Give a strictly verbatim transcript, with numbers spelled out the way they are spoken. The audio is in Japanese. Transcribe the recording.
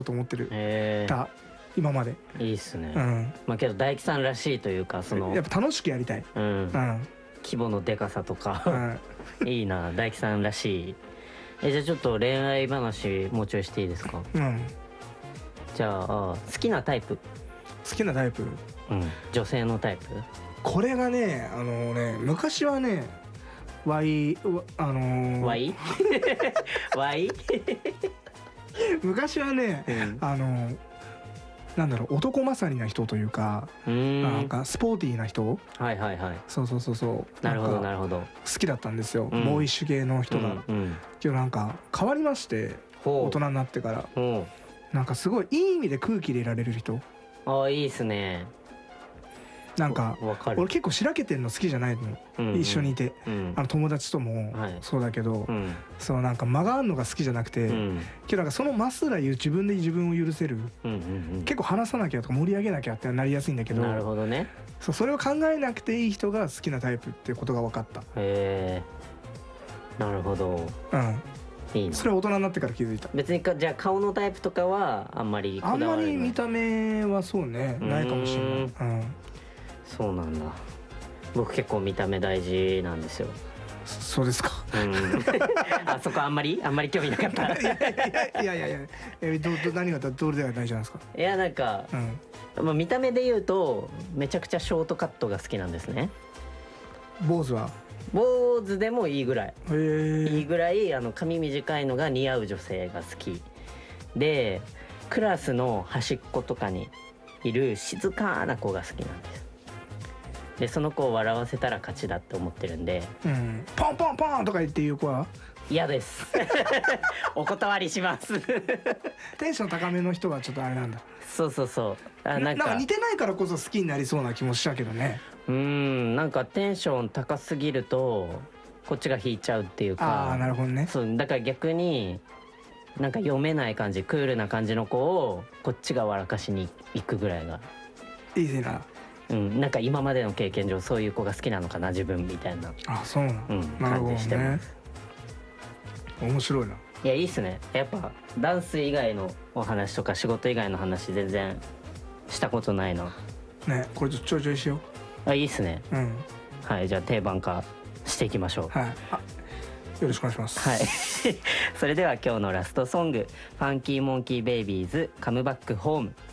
と思ってるへた今まで。 いいっすね、 うん、 まあけど大樹さんらしいというかそのやっぱ楽しくやりたい。 うん、 うん、 規模のでかさとうかん、 いいな大樹さんらしい。えじゃあちょっと恋愛話もうちょいしていいですか？ うん、 じゃあ好きなタイプ、 好きなタイプ、 うん、女性のタイプ。 これがねあのね昔はねワイあのー、 ワイワイ昔はね、 うん、 あのー、なんだろう男勝りな人というか、 うーんなんかスポーティーな人、 はいはいはい、 そうそうそうそう、 なるほどんかなるほど、 好きだったんですよ、 うん、 ボーイッシュ系の人が、 うんうん、 けどなんか変わりまして、 ほう大人になってからほなんかすごいいい意味で空気でいられる人。 う、ああいいっすね。 なんかわかる。 俺結構しらけてんの好きじゃないの、 うんうん、 一緒にいて、 うん、 あの友達ともはいそうだけど、 うん、 そのなんか間があるのが好きじゃなくて、 うん、 けどなんかそのマスら言う自分で自分を許せる、 うんうんうん、 結構話さなきゃとか盛り上げなきゃってなりやすいんだけど、 なるほどね。 そうそれを考えなくていい人が好きなタイプっていうことが分かった。 へえ、なるほど、 うん、 いいな。 それは大人になってから気づいた。 別にかじゃあ顔のタイプとかはあんまりこあんまだわりない。 り見た目はそうねないかもしれない。うん、 そうなんだ。僕結構見た目大事なんですよ。 そうですか。 うん、あそこあんまりあんまり興味なかった。 いやいやいやいやいや、えどど何がどれでが大事なんですか？ いやなんか、うん、まあ、見た目で言うとめちゃくちゃショートカットが好きなんですね。 坊主は坊主でもいいぐらい、 へーいいぐらいあの髪短いのが似合う女性が好きで、クラスの端っことかにいる静かな子が好きなんです。でその子を笑わせたら勝ちだって思ってるんで、 うん、ポンポンポンとか言って言う子は嫌ですお断りしますテンション高めの人はちょっとあれなんだ。 そうそうそう、あななんかんか似てないからこそ好きになりそうな気もしたけどね。 うーんなんかテンション高すぎるとこっちが引いちゃうっていうか。 ああなるほどね。 そうだから逆になんか読めない感じクールな感じの子をこっちが笑かしに行くぐらいがいいな。 うん、なんか今までの経験上そういう子が好きなのかな自分みたいな、 あそうなの、 うん、 なるほど感じしてまね。 す。 面白いな。 いやいいっすね。やっぱダンス以外のお話とか仕事以外の話全然したことないな。 ねこれちょちょいちょいしよあいいっすね。 う。うん、 はいじゃあ定番化していきましょう。 はい。あよろしくお願いします。 はいそれでは今日のラストソング、ファンキーモンキーベイビーズカムバックホーム。